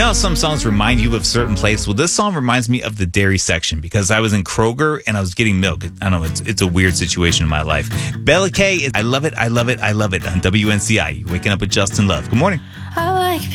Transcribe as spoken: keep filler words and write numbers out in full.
know how some songs remind you of a certain place? Well, this song reminds me of the dairy section because I was in Kroger and I was getting milk. I don't know, it's it's a weird situation in my life. Bella K, I love it, I love it, I love it on W N C I. Waking up with Justin Love. Good morning. I like